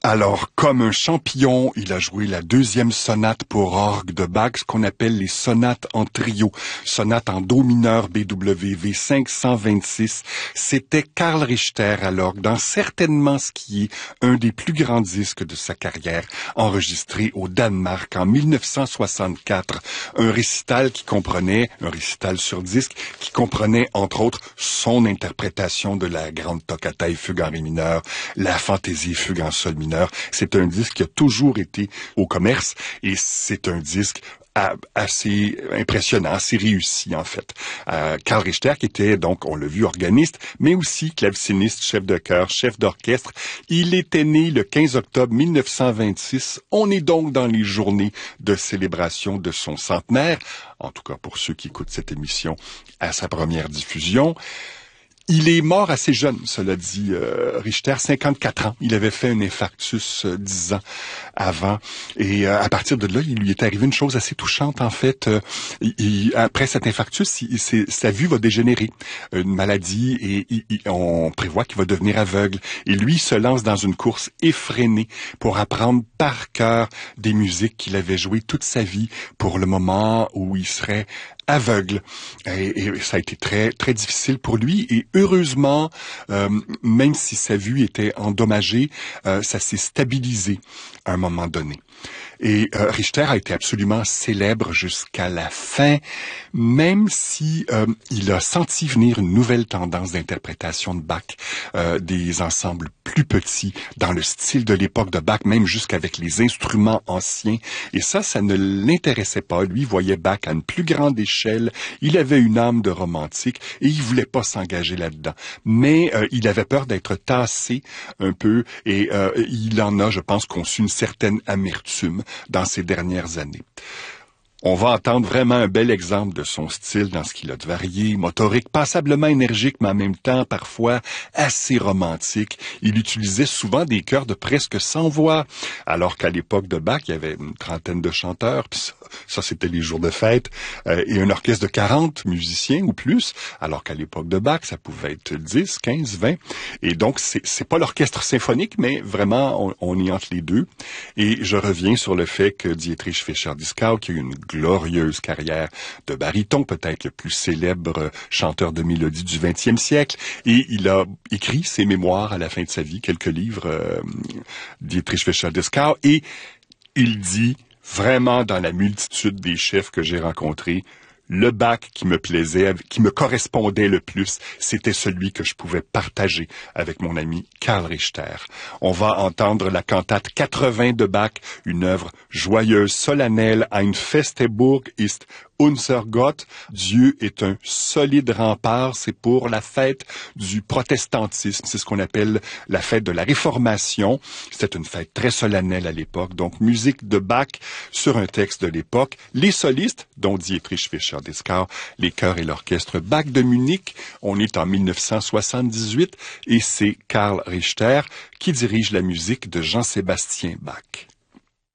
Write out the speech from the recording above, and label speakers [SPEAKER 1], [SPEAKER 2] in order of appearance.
[SPEAKER 1] Alors, comme un champignon, il a joué la deuxième sonate pour orgue de Bach, ce qu'on appelle les sonates en trio. Sonate en do mineur BWV 526. C'était Karl Richter à l'orgue, dans certainement ce qui est un des plus grands disques de sa carrière, enregistré au Danemark en 1964. Un récital sur disque, qui comprenait entre autres son interprétation de la grande toccata et fugue en ré mineur, la fantaisie et fugue en sol mineur. C'est un disque qui a toujours été au commerce et c'est un disque assez impressionnant, assez réussi en fait. Karl Richter qui était donc, on l'a vu, organiste, mais aussi claveciniste, chef de chœur, chef d'orchestre. Il était né le 15 octobre 1926. On est donc dans les journées de célébration de son centenaire, en tout cas pour ceux qui écoutent cette émission à sa première diffusion. Il est mort assez jeune, cela dit, Richter, 54 ans. Il avait fait un infarctus 10 ans avant. Et à partir de là, il lui est arrivé une chose assez touchante, en fait. Après cet infarctus, sa vue va dégénérer. Une maladie, et on prévoit qu'il va devenir aveugle. Et lui se lance dans une course effrénée pour apprendre par cœur des musiques qu'il avait jouées toute sa vie pour le moment où il serait aveugle. Et ça a été très, très difficile pour lui. Et heureusement, même si sa vue était endommagée, ça s'est stabilisé à un moment donné. Et Richter a été absolument célèbre jusqu'à la fin, même si il a senti venir une nouvelle tendance d'interprétation de Bach, des ensembles plus petits, dans le style de l'époque de Bach, même jusqu'avec les instruments anciens. Et ça ne l'intéressait pas. Lui voyait Bach à une plus grande échelle. Il avait une âme de romantique et il voulait pas s'engager là-dedans. Mais il avait peur d'être tassé un peu et il en a, je pense, conçu une certaine amertume dans ces dernières années. On va entendre vraiment un bel exemple de son style dans ce qu'il a de varié, motorique, passablement énergique, mais en même temps parfois assez romantique. Il utilisait souvent des chœurs de presque 100 voix, alors qu'à l'époque de Bach, il y avait une trentaine de chanteurs, puis ça c'était les jours de fête, et un orchestre de 40 musiciens ou plus, alors qu'à l'époque de Bach, ça pouvait être 10, 15, 20. Et donc, c'est pas l'orchestre symphonique, mais vraiment, on est entre les deux. Et je reviens sur le fait que Dietrich Fischer-Dieskau, qui a eu une glorieuse carrière de baryton, peut-être le plus célèbre chanteur de mélodie du 20e siècle. Et il a écrit ses mémoires à la fin de sa vie, quelques livres, Dietrich Fischer-Dieskau. Et il dit, vraiment dans la multitude des chefs que j'ai rencontrés, le Bach qui me plaisait, qui me correspondait le plus, c'était celui que je pouvais partager avec mon ami Karl Richter. On va entendre la cantate 80 de Bach, une œuvre joyeuse, solennelle, Ein feste Burg ist unser Gott. Dieu est un solide rempart. C'est pour la fête du protestantisme. C'est ce qu'on appelle la fête de la Réformation. C'était une fête très solennelle à l'époque. Donc, musique de Bach sur un texte de l'époque. Les solistes, dont Dietrich Fischer-Dieskau, les chœurs et l'orchestre Bach de Munich. On est en 1978 et c'est Karl Richter qui dirige la musique de Jean-Sébastien Bach.